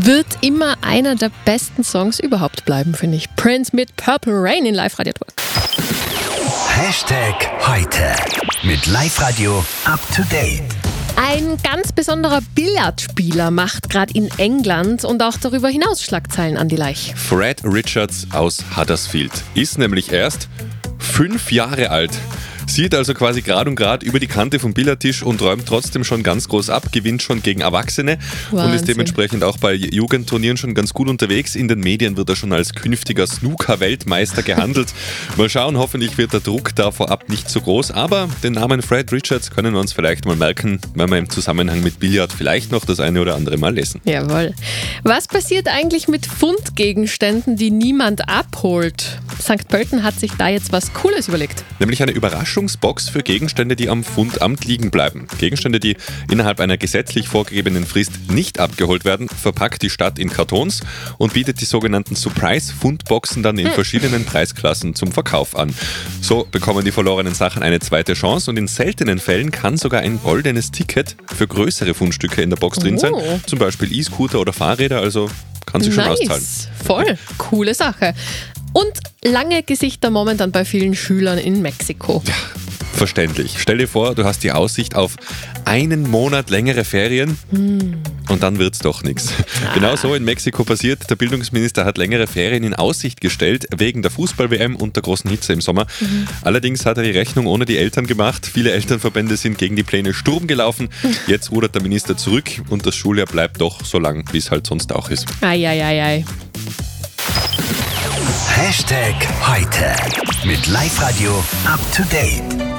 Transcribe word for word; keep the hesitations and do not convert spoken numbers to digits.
wird immer einer der besten Songs überhaupt bleiben, finde ich. Prince mit Purple Rain in Live-Radio Talk. Hashtag heute mit Live-Radio up to date. Ein ganz besonderer Billardspieler macht gerade in England und auch darüber hinaus Schlagzeilen an die Laich. Fred Richards aus Huddersfield ist nämlich erst fünf Jahre alt. Sieht also quasi gerade und gerade über die Kante vom Billardtisch und räumt trotzdem schon ganz groß ab, gewinnt schon gegen Erwachsene Wahnsinn. Und ist dementsprechend auch bei Jugendturnieren schon ganz gut unterwegs. In den Medien wird er schon als künftiger Snooker-Weltmeister gehandelt. Mal schauen, hoffentlich wird der Druck da vorab nicht so groß, aber den Namen Fred Richards können wir uns vielleicht mal merken, wenn wir im Zusammenhang mit Billard vielleicht noch das eine oder andere Mal lesen. Jawohl. Was passiert eigentlich mit Fundgegenständen, die niemand abholt? Sankt Pölten hat sich da jetzt was Cooles überlegt. Nämlich eine Überraschungsbox für Gegenstände, die am Fundamt liegen bleiben. Gegenstände, die innerhalb einer gesetzlich vorgegebenen Frist nicht abgeholt werden, verpackt die Stadt in Kartons und bietet die sogenannten Surprise-Fundboxen dann in hm. verschiedenen Preisklassen zum Verkauf an. So bekommen die verlorenen Sachen eine zweite Chance und in seltenen Fällen kann sogar ein goldenes Ticket für größere Fundstücke in der Box drin sein. Oh. Zum Beispiel E-Scooter oder Fahrräder, also kann sich schon nice. auszahlen. Voll, coole Sache. Und lange Gesichter momentan bei vielen Schülern in Mexiko. Ja, verständlich. Stell dir vor, du hast die Aussicht auf einen Monat längere Ferien hm. und dann wird's doch nichts. Ah. Genau so in Mexiko passiert. Der Bildungsminister hat längere Ferien in Aussicht gestellt, wegen der Fußball-W M und der großen Hitze im Sommer. Mhm. Allerdings hat er die Rechnung ohne die Eltern gemacht. Viele Elternverbände sind gegen die Pläne Sturm gelaufen. Jetzt rudert der Minister zurück und das Schuljahr bleibt doch so lang, wie es halt sonst auch ist. Eieiei. Hashtag heute mit Live-Radio up to date.